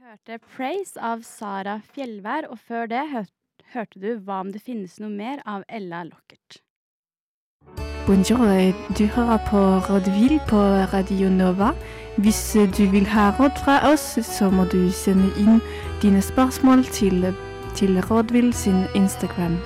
Hørte Praise av Sara Fjellvær, og før det hørte du Hva om det finnes noe mer av Ella Lockert. Bonjour, du hører på Rådvill på Radio Nova. Hvis du vil ha råd fra oss, så må du sende inn dine spørsmål til Rådvill sin Instagram.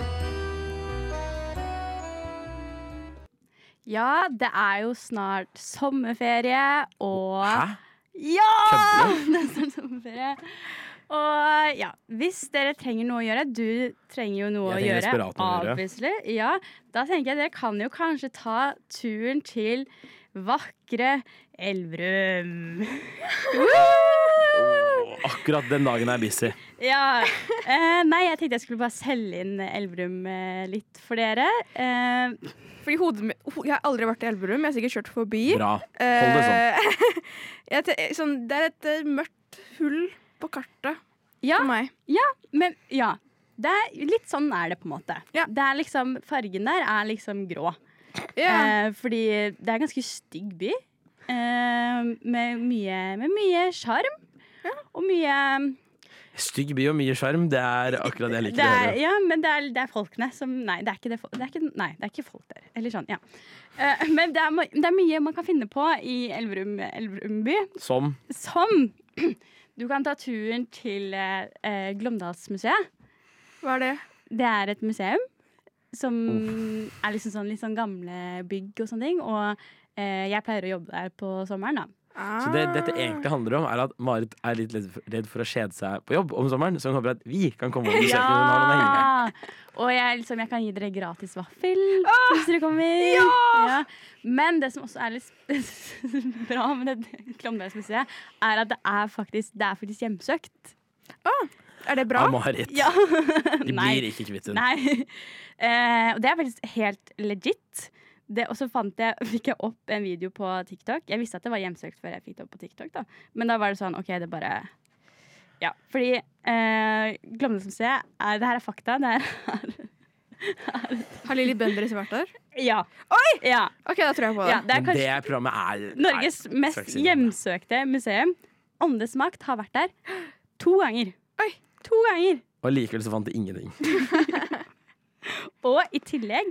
Ja, det er jo snart sommerferie, og... Hæ? Ja! Kødder Det er snart sommerferie. Og ja, hvis dere trenger noe å gjøre, du trenger jo noe å Jeg trenger gjøre, respirator å gjøre. obviously. Ja, da tenker jeg dere kan jo kanskje ta turen til vakre Elverum. Akkurat den dagen er busy. Ja, nei, jeg tenkte jeg skulle bare selge inn Elverum litt for dere. Fordi jeg har aldri vært i Elverum, jeg har sikkert kjørt forbi. Bra. Hold det sånn. Det er et mørkt hull på kartet Ja, for meg. men ja, det er litt sånn er det på en måte. Ja. Det er liksom, fargen der er liksom grå. Ja. Fordi det er en ganske stygg by, med mye charm, og mye... Stygg by og mye skjerm, det er akkurat det jeg liker Det å er, høre. ja, men det er folkene som... Nei, det er ikke det, det er ikke folk der. Eller sånn, ja. Men det er mye man kan finne på i Elverum by. Som Du kan ta turen til Glåmdalsmuseet. Hva er det? Det er et museum som er liksom sånn, litt sånn gamle bygg og sånne ting. Og jeg pleier å jobbe der på sommeren, da. Så dette egentlig handler om er at Marit er litt redd for å kjede seg på jobb om sommeren, så hun håper at vi kan komme og besøke henne når hun har noen å henge med. Og jeg kan gi dere gratis vaffel hvis dere kommer. Ja. Men det som også er litt bra med det Glåmdalsmuseet, er at det er faktisk hjemsøkt. Er det bra? Ja, Marit. Ja. De blir ikke kvitt henne. Nei. Og det er faktisk helt legit. Og så fikk jeg opp en video på TikTok. Jeg visste at det var hjemsøkt før jeg fikk det opp på TikTok, da. Men da var det sånn, ok, det bare... Ja, fordi Glåmdalsmuseet det her er fakta. Det Har Lili Bendriss vært der? Ja. Oi! Ja. Ok, da tror jeg på det. Ja, det er Men kanskje det programmet er... Norges Nei, mest skal ikke si noe om det. hjemsøkte museum. Åndenes makt har vært der 2 ganger. Oi. 2 ganger. Og likevel så fant de ingenting. Og i tillegg